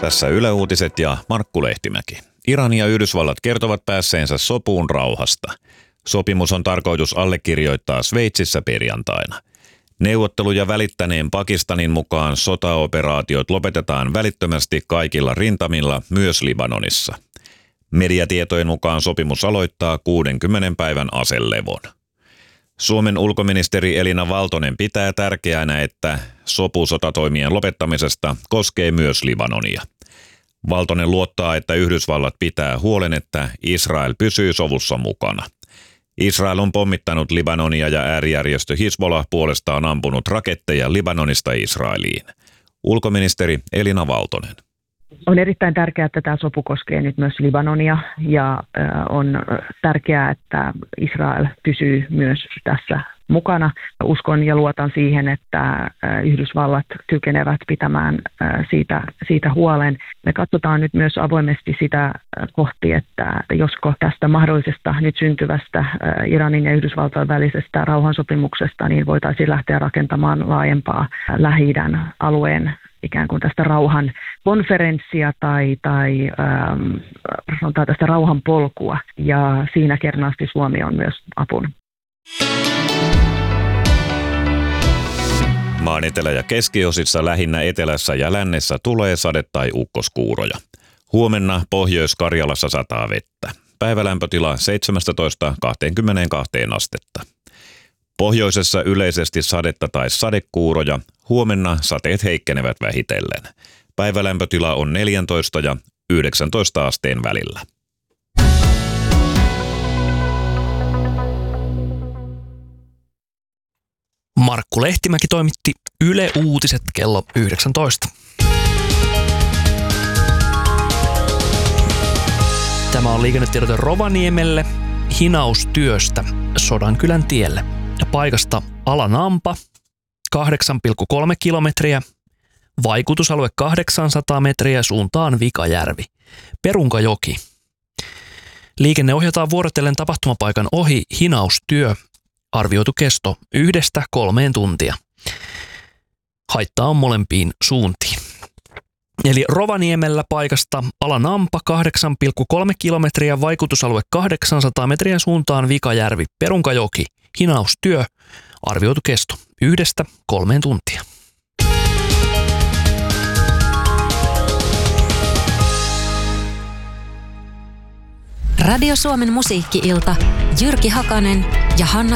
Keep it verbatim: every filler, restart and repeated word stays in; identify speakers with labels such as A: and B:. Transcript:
A: Tässä Yle Uutiset ja Markku Lehtimäki. Iran ja Yhdysvallat kertovat päässeensä sopuun rauhasta. Sopimus on tarkoitus allekirjoittaa Sveitsissä perjantaina. Neuvotteluja välittäneen Pakistanin mukaan sotaoperaatiot lopetetaan välittömästi kaikilla rintamilla, myös Libanonissa. Mediatietojen mukaan sopimus aloittaa kuudenkymmenen päivän aselevon. Suomen ulkoministeri Elina Valtonen pitää tärkeänä, että sopu sotatoimien lopettamisesta koskee myös Libanonia. Valtonen luottaa, että Yhdysvallat pitää huolen, että Israel pysyy sovussa mukana. Israel on pommittanut Libanonia ja äärijärjestö Hizbollah puolestaan ampunut raketteja Libanonista Israeliin. Ulkoministeri Elina Valtonen.
B: On erittäin tärkeää, että tämä sopu koskee nyt myös Libanonia ja on tärkeää, että Israel pysyy myös tässä mukana. Uskon ja luotan siihen, että Yhdysvallat kykenevät pitämään siitä, siitä huolen. Me katsotaan nyt myös avoimesti sitä kohti, että josko tästä mahdollisesta nyt syntyvästä Iranin ja Yhdysvaltojen välisestä rauhansopimuksesta niin voitaisiin lähteä rakentamaan laajempaa Lähi-idän alueen ikään kuin tästä rauhan konferenssia tai, tai ähm, sanotaan tästä rauhan polkua. Ja siinä kernaasti Suomi on myös apuna.
A: Maan etelä- ja keskiosissa lähinnä etelässä ja lännessä tulee sade- tai ukkoskuuroja. Huomenna Pohjois-Karjalassa sataa vettä. Päivälämpötila seitsemästätoista kaksikymmentäkaksi astetta. Pohjoisessa yleisesti sadetta tai sadekuuroja. Huomenna sateet heikkenevät vähitellen. Päivälämpötila on neljätoista ja yhdeksäntoista asteen välillä.
C: Markku Lehtimäki toimitti Yle Uutiset kello yhdeksäntoista. Tämä on liikennetiedote Rovaniemelle hinaustyöstä Sodankylän tielle. Paikasta Alanampa kahdeksan pilkku kolme kilometriä, vaikutusalue kahdeksansataa metriä, suuntaan Vikajärvi, Perunkajoki. Liikenne ohjataan vuorotellen tapahtumapaikan ohi, hinaustyö, arvioitu kesto yhdestä kolmeen tuntia. Haittaa on molempiin suuntiin. Eli Rovaniemellä paikasta Alanampa kahdeksan pilkku kolme kilometriä, vaikutusalue kahdeksansataa metriä, suuntaan Vikajärvi, Perunkajoki, hinaustyö, arvioitu kesto yhdestä kolmeen tuntia.
D: Radio Suomen musiikki-ilta, Jyrki Hakanen ja Hanna